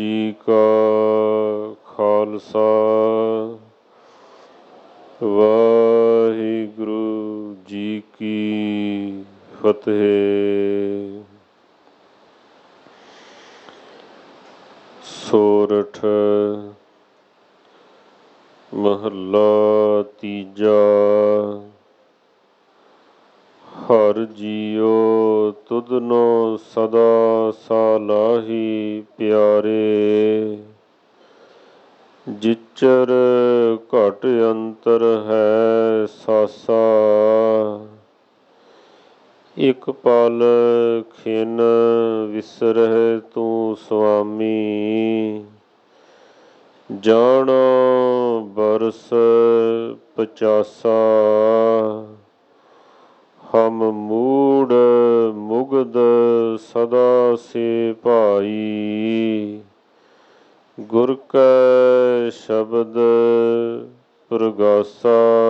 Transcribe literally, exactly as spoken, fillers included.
ਜੀ ਕਾ ਖਾਲਸਾ ਵਾਹਿਗੁਰੂ ਜੀ ਕੀ ਫਤਿਹ। ਸੋਰਠ ਮਹੱਲਾ ਤੀਜਾ। ਹਰ ਜੀਉ ਤੁਧਨੋ ਸਦਾ ਸਾਲਾਹੀ ਪਿਆਰੇ, ਜਿਚਰ ਘਟ ਅੰਤਰ ਹੈ ਸਾਸਾ। ਇਕ ਪਲ ਖਿਨ ਵਿਸਰਹਿ ਤੂੰ ਸੁਆਮੀ, ਜਾਣਾ ਬਰਸ ਪਚਾਸਾ। ਹਮ ਮੂੜ ਮੁਗਧ ਸਦਾ ਸੇ ਭਾਈ, ਗੁਰ ਕੈ ਸ਼ਬਦ ਪ੍ਰਗਾਸਾ।